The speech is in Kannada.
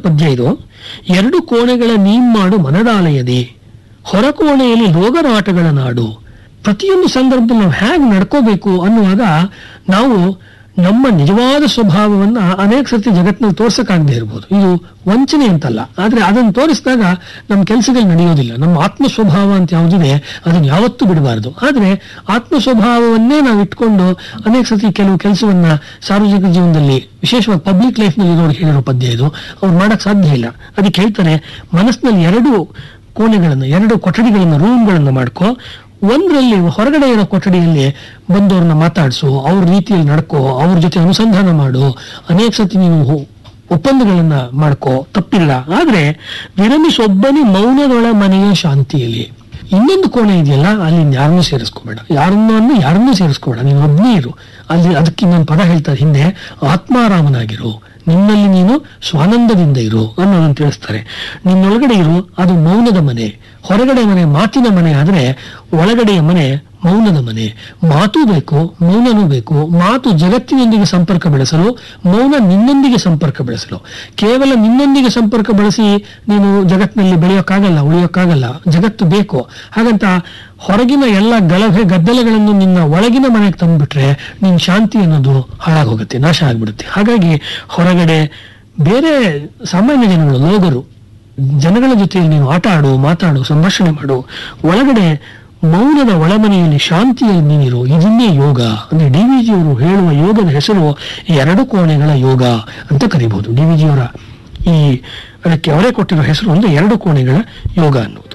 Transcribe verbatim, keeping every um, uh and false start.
ಪದ್ಯ ಇದು. ಎರಡು ಕೋಣೆಗಳ ನೀಂ ಮಾಡು ಮನದಾಲಯದೆ, ಹೊರಕೋಣೆಯಲ್ಲಿ ಲೋಗರಾಟಗಳ ನಾಡು. ಪ್ರತಿಯೊಂದು ಸಂದರ್ಭದಲ್ಲಿ ನಾವು ಹೇಗೆ ನಡ್ಕೋಬೇಕು ಅನ್ನುವಾಗ ನಾವು ನಮ್ಮ ನಿಜವಾದ ಸ್ವಭಾವವನ್ನ ಅನೇಕ ಸರ್ತಿ ಜಗತ್ತಿನಲ್ಲಿ ತೋರ್ಸಕ್ಕಾಗದೇ ಇರ್ಬೋದು. ಇದು ವಂಚನೆ ಅಂತಲ್ಲ, ಆದ್ರೆ ಅದನ್ನು ತೋರಿಸಿದಾಗ ನಮ್ಮ ಕೆಲಸಗಳು ನಡೆಯೋದಿಲ್ಲ. ನಮ್ಮ ಆತ್ಮ ಸ್ವಭಾವ ಅಂತ ಯಾವುದಿದೆ ಅದನ್ನು ಯಾವತ್ತೂ ಬಿಡಬಾರದು. ಆದ್ರೆ ಆತ್ಮ ಸ್ವಭಾವವನ್ನೇ ನಾವು ಇಟ್ಕೊಂಡು ಅನೇಕ ಸರ್ತಿ ಕೆಲವು ಕೆಲಸವನ್ನ ಸಾರ್ವಜನಿಕ ಜೀವನದಲ್ಲಿ, ವಿಶೇಷವಾಗಿ ಪಬ್ಲಿಕ್ ಲೈಫ್ ನಲ್ಲಿ ಇರೋರು ಹೇಳಿರೋ ಪದ್ಯ ಇದು, ಅವ್ರು ಮಾಡಕ್ ಸಾಧ್ಯ ಇಲ್ಲ. ಅದಕ್ಕೆ ಹೇಳ್ತಾರೆ, ಮನಸ್ಸಿನಲ್ಲಿ ಎರಡು ಕೋಣೆಗಳನ್ನ, ಎರಡು ಕೊಠಡಿಗಳನ್ನ, ರೂಮ್ಗಳನ್ನ ಮಾಡ್ಕೋ. ಒಂದರಲ್ಲಿ ಹೊರಗಡೆ ಇರೋ ಕೊಠಡಿಯಲ್ಲಿ ಬಂದವ್ರನ್ನ ಮಾತಾಡಿಸು, ಅವ್ರ ರೀತಿಯಲ್ಲಿ ನಡ್ಕೋ, ಅವ್ರ ಜೊತೆ ಅನುಸಂಧಾನ ಮಾಡು, ಅನೇಕ ಸತಿ ನೀವು ಒಪ್ಪಂದಗಳನ್ನ ಮಾಡ್ಕೋ, ತಪ್ಪಿಲ್ಲ. ಆದ್ರೆ ವಿರಮಿಸೊಬ್ಬನಿ ಮೌನದೊಳ ಮನೆಯ ಶಾಂತಿಯಲ್ಲಿ. ಇನ್ನೊಂದು ಕೋಣೆ ಇದೆಯಲ್ಲ, ಅಲ್ಲಿ ಯಾರನ್ನೂ ಸೇರಿಸ್ಕೋಬೇಡ, ಯಾರನ್ನೂ ಯಾರನ್ನೂ ಸೇರಿಸ್ಕೋಬೇಡ, ನೀನು ಒಬ್ಬನೇ ಇರು ಅಲ್ಲಿ. ಅದಕ್ಕೆ ಇನ್ನೊಂದು ಪದ ಹೇಳ್ತಾರೆ ಹಿಂದೆ, ಆತ್ಮಾರಾಮನಾಗಿರು, ನಿನ್ನಲ್ಲಿ ನೀನು ಸ್ವಾನಂದದಿಂದ ಇರು ಅನ್ನೋದನ್ನು ತಿಳಿಸ್ತಾರೆ. ನಿನ್ನೊಳಗಡೆ ಇರು, ಅದು ಮೌನದ ಮನೆ. ಹೊರಗಡೆ ಮನೆ ಮಾತಿನ ಮನೆ ಆದ್ರೆ ಒಳಗಡೆಯ ಮನೆ ಮೌನದ ಮನೆ. ಮಾತು ಬೇಕು, ಮೌನನೂ ಬೇಕು. ಮಾತು ಜಗತ್ತಿನೊಂದಿಗೆ ಸಂಪರ್ಕ ಬೆಳೆಸಲು, ಮೌನ ನಿನ್ನೊಂದಿಗೆ ಸಂಪರ್ಕ ಬೆಳೆಸಲು. ಕೇವಲ ನಿನ್ನೊಂದಿಗೆ ಸಂಪರ್ಕ ಬೆಳೆಸಿ ನೀನು ಜಗತ್ತಿನಲ್ಲಿ ಬೆಳೆಯೋಕ್ಕಾಗಲ್ಲ, ಉಳಿಯೋಕ್ಕಾಗಲ್ಲ. ಜಗತ್ತು ಬೇಕು. ಹಾಗಂತ ಹೊರಗಿನ ಎಲ್ಲ ಗಲಭೆ ಗದ್ದಲಗಳನ್ನು ನಿನ್ನ ಒಳಗಿನ ಮನೆಗೆ ತಂದ್ಬಿಟ್ರೆ ನಿನ್ನ ಶಾಂತಿ ಅನ್ನೋದು ಹಾಳಾಗೋಗುತ್ತೆ, ನಾಶ ಆಗ್ಬಿಡುತ್ತೆ. ಹಾಗಾಗಿ ಹೊರಗಡೆ ಬೇರೆ ಸಾಮಾನ್ಯ ಜನಗಳು, ಲೋಗರು, ಜನಗಳ ಜೊತೆಯಲ್ಲಿ ನೀನು ಆಟ ಆಡು, ಮಾತಾಡು, ಸಂಭಾಷಣೆ ಮಾಡು. ಒಳಗಡೆ ಮೌನದ ಒಳಮನೆಯಲ್ಲಿ ಶಾಂತಿಯಲ್ಲಿ ನೀನಿರು. ಇದನ್ನೇ ಯೋಗ ಅಂದ್ರೆ ಡಿ ವಿ ಜಿ ಅವರು ಹೇಳುವ ಯೋಗದ ಹೆಸರು ಎರಡು ಕೋಣೆಗಳ ಯೋಗ ಅಂತ ಕರಿಬಹುದು. ಡಿ ವಿ ಜಿ ಅವರ ಈ ಅದಕ್ಕೆ ಅವರೇ ಕೊಟ್ಟಿರೋ ಹೆಸರು ಒಂದು ಎರಡು ಕೋಣೆಗಳ ಯೋಗ ಅನ್ನುವುದು.